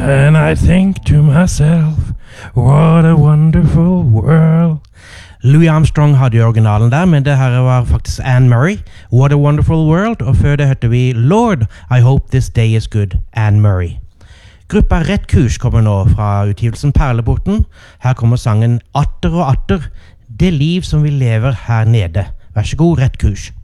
And I think to myself, what a wonderful world. Louis Armstrong hadde jo originalen der, men det her var faktisk Anne Murray, What a Wonderful World, og før det hørte vi Lord, I Hope This Day Is Good, Anne Murray. Gruppa Rett Kurs kommer nå fra utgivelsen Perleporten. Her kommer sangen Atter og Atter, det liv som vi lever her nede. Vær så god, Rett Kurs.